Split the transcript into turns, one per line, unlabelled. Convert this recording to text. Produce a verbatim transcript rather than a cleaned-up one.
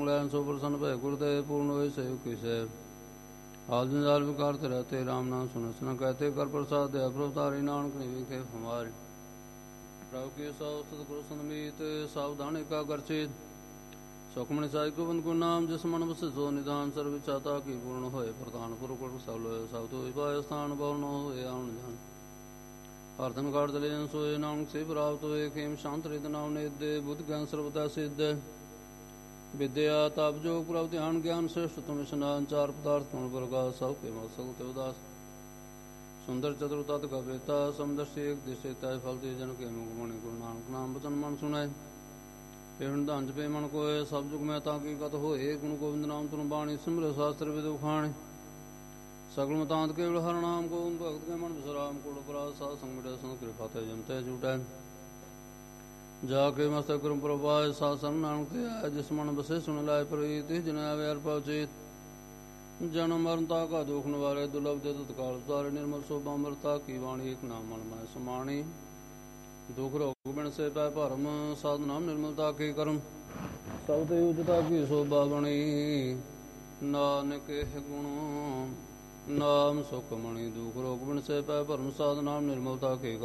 ਲੈਨ ਸੋ ਪ੍ਰਸੰਨ ਭੈ ਗੁਰਦੇਵ ਪੂਰਨ ਹੋਏ ਸੇਵ ਕੀ ਸੇਵ ਹਾਲ ਜੰਜਾਲ ਵਿਕਾਰ ਤੇ ਰਹਤੇ ਰਾਮ ਨਾਮ ਸੁਨ ਸੁਨ ਕਹਤੇ ਕਰ ਪ੍ਰਸਾਦ ਦਇਆ ਪ੍ਰਭ ਤਾਰੇ ਨਾਨਕ ਨਿਵਿ ਕੇ ਹਮਾਰੇ ਪ੍ਰਭ ਕੀ ਸੋ ਸਤਿਗੁਰੂ ਸੰਮੀਤ ਸਾਵਧਾਨ ਏਕਾਗਰ ਚੇਤ ਸੁਖਮਣਿ ਸਾਹਿਬ ਗੋਬਿੰਦ ਗੁਰੂ ਨਾਮ ਜਿਸ ਮਨ ਵਸੈ ਸੋ ਨਿਦਾਨ ਸਰਬ ਚਾਤਾ ਕੀ ਪੂਰਨ ਹੋਏ ਪ੍ਰਧਾਨ ਪੁਰਖ ਸਭ ਲੋਏ ਸਭ ਤੋਂ ਵਿਪਾਇ ਸਥਾਨ ਬਵਨ ਹੋਏ ਆਉਣ ਜਾਣ ਹਰਦਨ ਕਾੜ ਦਲੇ ਸੋਏ ਨਾਨਕ ਸੇ ਪ੍ਰਾਪਤ ਹੋਏ ਖੇਮ ਸ਼ਾਂਤ ਰਿਦ ਨਾਮ ਨੇ ਦੇ ਬੁੱਧ ਗਿਆਨ ਸਰਬਦਾ ਸਿੱਧ ਵਿਦਿਆ ਤਪ ਜੋਗ ਪ੍ਰਭ ਧਿਆਨ ਗਿਆਨ ਸ੍ਰਿਸ਼ਟ ਤੁਮ ਇਸ਼ਨਾਨ ਚਾਰ ਪਦਾਰਥ ਤੁਮ ਪ੍ਰਗਾਸ ਸਭ ਕੇ ਮਤ ਸਗਲ ਤੇ ਉਦਾਸ ਸੁੰਦਰ ਚਤੁਰ ਤਤ ਕਵੇਤਾ ਸਮਦਰਸ਼ੀ ਏਕ ਦਿਸ਼ੇ ਤੈ ਫਲ ਦੇ ਜਨ ਕੇ ਮੁਖ ਮਣੀ ਗੁਰੂ ਨਾਨਕ ਨਾਮ ਬਚਨ ਮਨ ਸੁਣਾਏ ਪੇਵਨ ਧੰਜ ਪੇ ਮਨ ਕੋਏ ਸਭ ਜੁਗ ਮੈਂ ਤਾਂ ਕੀ ਕਤ ਹੋਏ ਗੁਰੂ ਗੋਬਿੰਦ ਨਾਮ ਤੁਨ ਬਾਣੀ ਸਿਮਰ ਸ਼ਾਸਤਰ ਵਿਦ ਉਖਾਣੇ ਸਗਲ ਮਤਾਂਤ ਕੇਵਲ ਹਰਿ ਨਾਮ ਗੋਬਿੰਦ ਭਗਤ ਕੇ ਮਨ ਵਿਸਰਾਮ ਕੋੜ ਅਪਰਾਧ ਸਾਧ ਸੰਗ ਮਿਟੇ ਸੰਤ ਕਿਰਪਾ ਤੇ ਜਮਤੇ ਝੂਟੈ ਜਾ ਕੇ ਮਸਤਕ ਕਰਮ ਪ੍ਰਭਾਇ ਸਾਧ ਸੰਗ ਨਾਨਕ ਤੇ ਆਇਆ ਜਿਸ ਮਨ ਬਸੇ ਸੁਣ ਲਾਇ ਪ੍ਰੀਤ ਜਿਨ ਆਵੇ ਅਰਪਾ ਚੇਤ ਜਨਮ ਮਰਨ ਤਾ ਕਾ ਦੁਖ ਨਿਵਾਰੇ ਦੁਰਲਭ ਦੇ ਤਤਕਾਲ ਉਤਾਰੇ ਨਿਰਮਲ ਸੋਭਾ ਅੰਮ੍ਰਿਤਾ ਕੀ ਬਾਣੀ ਇੱਕ ਨਾਮ ਮਨ ਮੈਂ ਸਮਾਣੀ ਦੁਖ ਰੋਗ ਬਿਨ ਸੇ ਪੈ ਭਰਮ ਸਾਧ ਨਾਮ ਨਿਰਮਲਤਾ ਕੀ ਕਰਮ ਸਭ ਤੇ ਉਜਤਾ ਕੀ ਸੋਭਾ ਬਣੀ ਨਾਨਕ ਇਹ ਗੁਣ ਨਾਮ ਸੁਖ ਮਣੀ ਦੁਖ ਰੋਗ ਬਿਨ ਸੇ ਪੈ ਭਰਮ ਸਾਧ ਨਾਮ ਨਿਰਮਲਤਾ ਕੀ